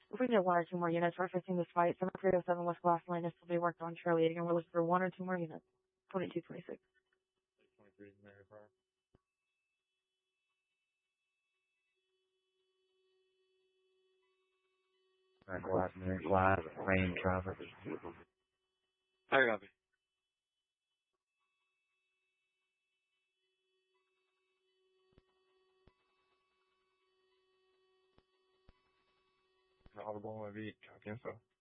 If we get one or two more units, we're fixing this fight. 7307 West Glass Lane is still being worked on. Charlie, again, we're looking for one or two more units. 2226. 23 is Mary Pryor. Glass, Mary Glass, rain traffic. I copy. Audible, maybe, talk info.